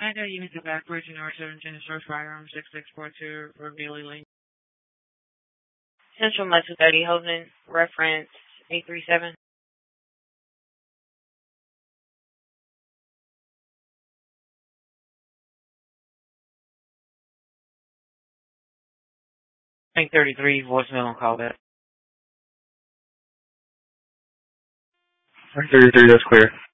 I got units of backwards in R17 source firearm 6642 for Bailey Lane. Central Muscle 30, holding reference 837. Bank 33, voicemail on call back. Bank 33, that's clear.